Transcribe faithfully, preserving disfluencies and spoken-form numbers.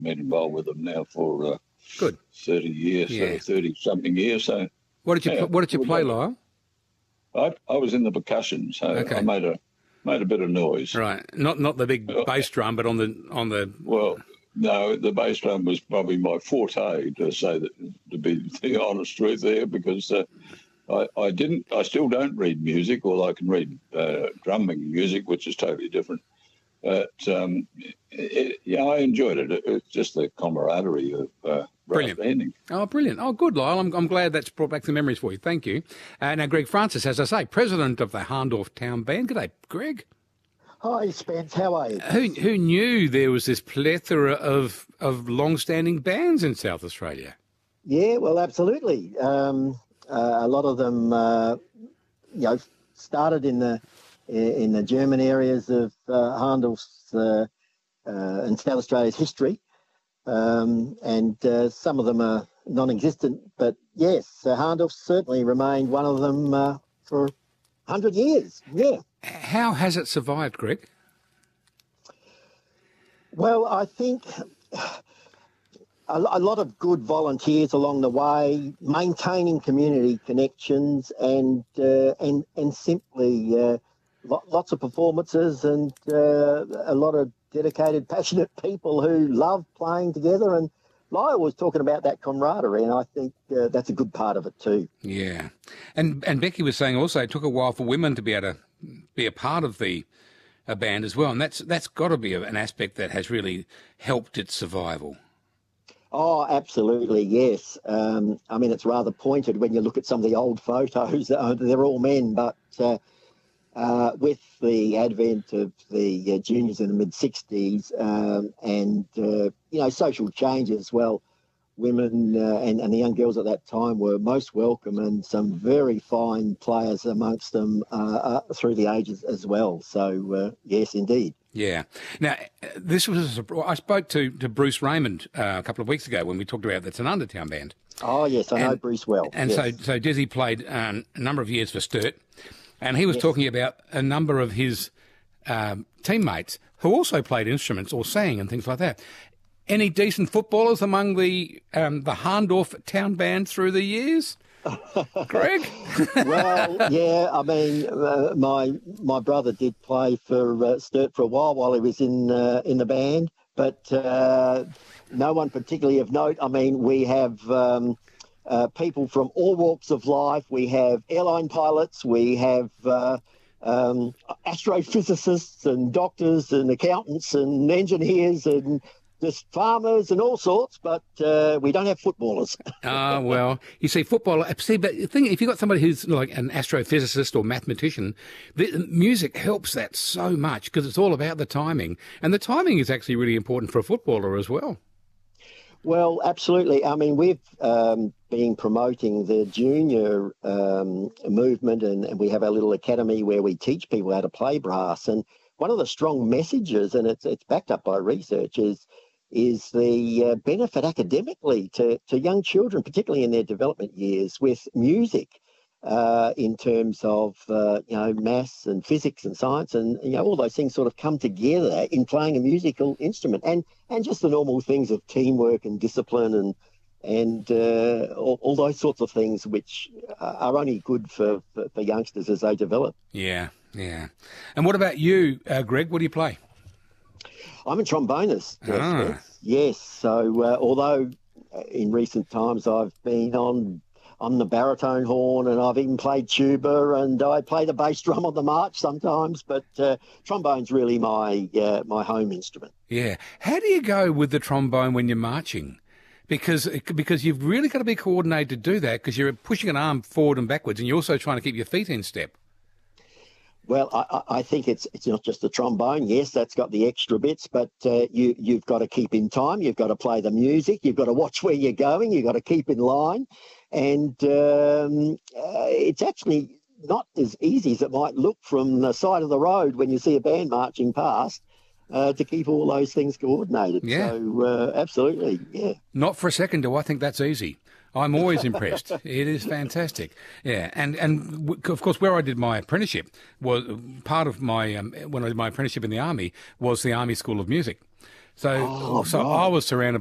been involved with them now for uh, good thirty years, yeah. so thirty something years. So what did you yeah, what did you play, Lyle? I I was in the percussion, so okay. I made a made a bit of noise. Right, not not the big bass drum, but on the on the. Well, no, the bass drum was probably my forte, to say that, to be the honest truth there, because uh, I I didn't I still don't read music, although I can read uh, drumming music, which is totally different. But um, it, yeah, I enjoyed it. it. It's just the camaraderie of uh, brilliant. banding. Oh, brilliant! Oh, good, Lyle. I'm, I'm glad that's brought back some memories for you. Thank you. Uh, now, Greg Francis, as I say, president of the Hahndorf Town Band. G'day, Greg. Hi, Spence. How are you? Who who knew there was this plethora of of long-standing bands in South Australia? Yeah, well, absolutely. Um, uh, a lot of them, uh, you know, started in the in the German areas of uh, Hahndorf's uh, uh, and South Australia's history, um, and uh, some of them are non-existent. But yes, uh, Hahndorf certainly remained one of them uh, for one hundred years. Yeah. How has it survived, Greg? Well, I think a lot of good volunteers along the way, maintaining community connections, and uh, and and simply uh, lots of performances, and uh, a lot of dedicated, passionate people who love playing together. And Lyle was talking about that camaraderie, and I think uh, that's a good part of it too. Yeah, and and Becky was saying also it took a while for women to be able to be a part of the a band as well, and that's that's got to be an aspect that has really helped its survival. Oh, absolutely, yes. Um, I mean, it's rather pointed when you look at some of the old photos. Uh, they're all men, but uh, uh, with the advent of the uh, juniors in the mid-sixties um, and, uh, you know, social change as well, women uh, and, and the young girls at that time were most welcome, and some very fine players amongst them uh, uh, through the ages as well. So, uh, yes, indeed. Yeah. Now, this was a, I spoke to, to Bruce Raymond uh, a couple of weeks ago when we talked about the Tanunda Town Band. Oh, yes, I and, know Bruce well. And yes. so, so Desi played um, a number of years for Sturt, and he was yes. talking about a number of his um, teammates who also played instruments or sang and things like that. Any decent footballers among the um, the Hahndorf Town Band through the years? Greg? Well, yeah, I mean, uh, my my brother did play for uh, Sturt for a while while he was in uh, in the band, but uh, no one particularly of note. I mean, we have um, uh, people from all walks of life. We have airline pilots. We have uh, um, astrophysicists and doctors and accountants and engineers and just farmers and all sorts, but uh, we don't have footballers. Ah, uh, well, you see, football. See, but the thing, if you've got somebody who's like an astrophysicist or mathematician, the music helps that so much because it's all about the timing, and the timing is actually really important for a footballer as well. Well, absolutely. I mean, we've um, been promoting the junior um, movement, and, and we have our little academy where we teach people how to play brass. And one of the strong messages, and it's it's backed up by research, is is the uh, benefit academically to, to young children, particularly in their development years, with music uh, in terms of, uh, you know, maths and physics and science, and, you know, all those things sort of come together in playing a musical instrument, and, and just the normal things of teamwork and discipline and and uh, all, all those sorts of things which are only good for, for, for youngsters as they develop. Yeah, yeah. And what about you, uh, Greg? What do you play? I'm a trombonist. Ah. Yes. So uh, although in recent times I've been on on the baritone horn, and I've even played tuba, and I play the bass drum on the march sometimes, but uh, trombone's really my uh, my home instrument. Yeah. How do you go with the trombone when you're marching? Because because you've really got to be coordinated to do that, because you're pushing an arm forward and backwards, and you're also trying to keep your feet in step. Well, I, I think it's it's not just the trombone. Yes, that's got the extra bits, but uh, you, you've got to keep in time. You've got to play the music. You've got to watch where you're going. You've got to keep in line. And um, uh, it's actually not as easy as it might look from the side of the road when you see a band marching past uh, to keep all those things coordinated. Yeah. So, uh, absolutely, yeah. Not for a second do I think that's easy. I'm always impressed. It is fantastic. Yeah, and and of course, where I did my apprenticeship was part of my um, when I did my apprenticeship in the army was the Army School of Music. So, Oh, so right. I was surrounded